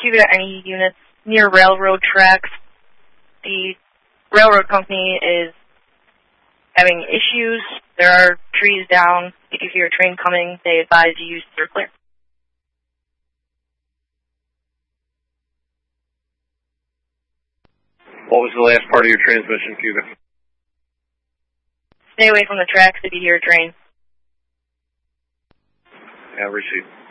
Cuba, any units near railroad tracks. The railroad company is having issues. There are trees down. If you hear a train coming, they advise you to steer clear. What was the last part of your transmission, Cuba? Stay away from the tracks if you hear a train. Yeah, received.